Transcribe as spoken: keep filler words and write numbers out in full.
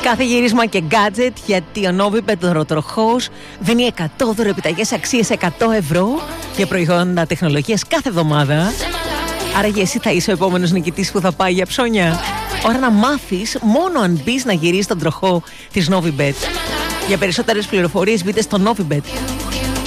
κάθε γύρισμα και gadget, γιατί ο Novibet δωροτροχός δίνει εκατό δωρεπιταγές αξίες εκατό ευρώ για προϊόντα τεχνολογίας κάθε εβδομάδα. Άρα και εσύ θα είσαι ο επόμενος νικητής που θα πάει για ψώνια. Ώρα να μάθεις μόνο αν μπεις να γυρίσεις τον τροχό της Novibet. Για περισσότερες πληροφορίες μπείτε στο Novibet.